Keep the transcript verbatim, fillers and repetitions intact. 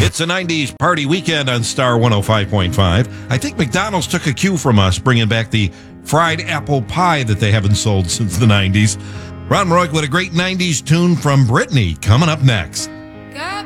It's a nineties party weekend on Star one oh five point five. I think McDonald's took a cue from us, bringing back the fried apple pie that they haven't sold since the nineties. Ron Roy with a great nineties tune from Britney coming up next.